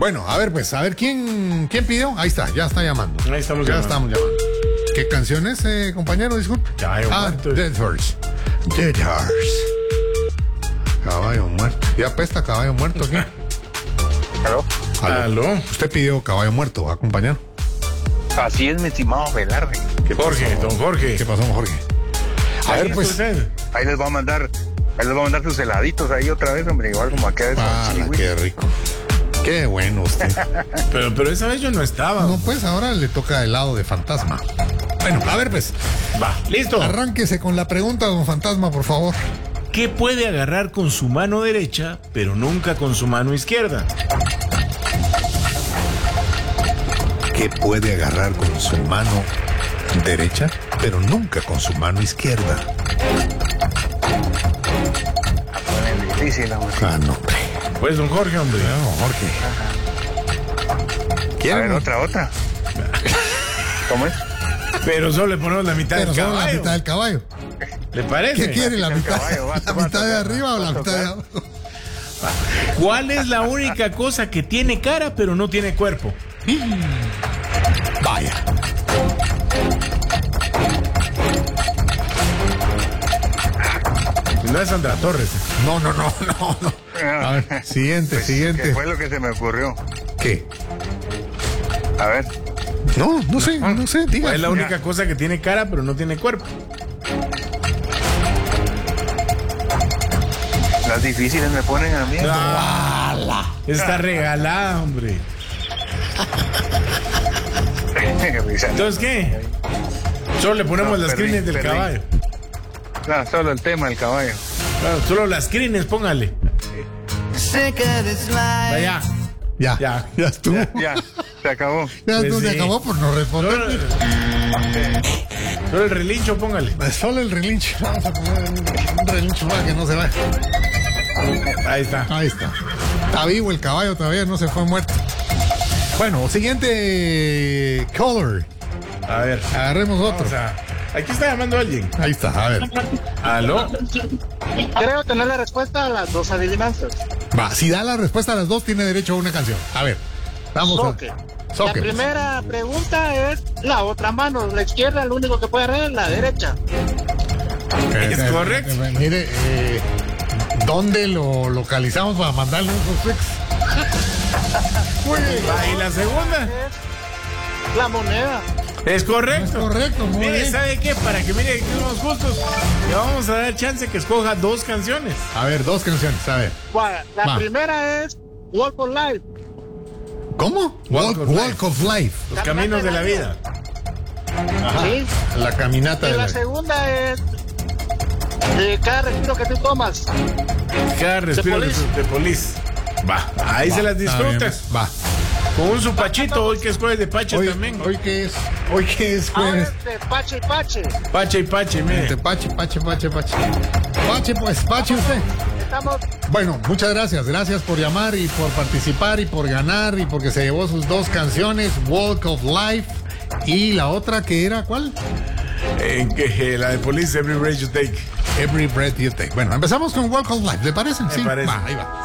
Bueno, a ver, pues, a ver, ¿quién pidió? Ahí está, ya está llamando. Ahí estamos Ya llamando. estamos llamando. ¿Qué canción es, compañero? Disculpe. Caballo muerto. Dead Horse. Dead Horse. Caballo muerto. Ya apesta caballo muerto aquí. ¿Aló? Aló. Usted pidió caballo muerto, compañero. Así es, mi estimado Velarde. Jorge, don Jorge. ¿Qué pasó, Jorge? A ver, pues. Ahí les va a mandar sus heladitos ahí otra vez, hombre, igual como aquella vez con Chihuahua. Qué rico. Qué bueno usted. Pero esa vez yo no estaba. No, pues ahora le toca el lado de Fantasma. Bueno, a ver, pues. Va, listo. Arránquese con la pregunta, don Fantasma, por favor. ¿Qué puede agarrar con su mano derecha, pero nunca con su mano izquierda? ¿Qué puede agarrar con su mano derecha, pero nunca con su mano izquierda? Es difícil, hombre. Ah, no, hombre. Pues don Jorge, hombre. No, Jorge. A ¿Quieren? ver, otra. ¿Cómo es? Pero solo le ponemos la mitad Pero del solo la caballo. mitad del caballo. ¿Le parece? ¿Qué quiere? ¿La el mitad, caballo, va a la mitad de tocar, arriba o la va a mitad de tocar. abajo? ¿Cuál es la única cosa que tiene cara, pero no tiene cuerpo? Vaya. No es Sandra Torres. No. A ver, siguiente, Pues, siguiente. ¿qué fue lo que se me ocurrió? ¿Qué? A ver, No sé, diga. ¿Cuál es la única cosa que tiene cara, pero no tiene cuerpo? las difíciles me ponen a mí. Está regalada, hombre. ¿Entonces qué? Solo le ponemos No, las perdí, crines del perdí. caballo. No, solo el tema del caballo. Claro, solo las crines, póngale. Vaya. Ya estuvo. Ya, se acabó. Ya Pues estuvo, se sí. acabó por no responder. Solo el relincho, póngale. Solo el relincho. Vamos a poner un relincho para que no se vaya. Ahí está. Ahí está. Está vivo el caballo, todavía no se fue muerto. Bueno, siguiente color. A ver. Agarremos otro. O sea, aquí está llamando alguien. Ahí está, a ver. ¿Aló? Creo tener la respuesta a las dos adivinanzas. Va, si da la respuesta a las dos, tiene derecho a una canción. A ver, vamos Soque. a... La Soque. primera pregunta es la otra mano. La izquierda, lo único que puede agarrar es la derecha. Es correcto. Mire, ¿dónde lo localizamos para mandarle esos textos? Va, ¿y la segunda? Es la moneda. Es correcto. Es correcto, muy Mire, bien. ¿sabe qué? Para que mire que somos justos, le vamos a dar chance que escoja dos canciones. A ver, dos canciones, a ver. La Va. primera es Walk of Life. ¿Cómo? Walk of Walk of Life. Los caminos de la vida. ¿Sí? La caminata Y de la la... segunda es de cada respiro que tú tomas. Cada respiro Police. de Police. Va, ahí se las Está bien, disfrutas. Va. Con un supachito hoy que es jueves de Pache también. Hoy que es Ahora jueves. es de Pache y Pache. Pache y Pache, mire. Pache. Pache, pues, Pache usted. Estamos Bueno, muchas gracias. Gracias por llamar y por participar y por ganar y porque se llevó sus dos canciones, Walk of Life y la otra que era, ¿cuál? La de Police, Every Breath You Take. Every Breath You Take. Bueno, empezamos con Walk of Life. ¿Le parece? Me Sí. parece. Va, ahí va.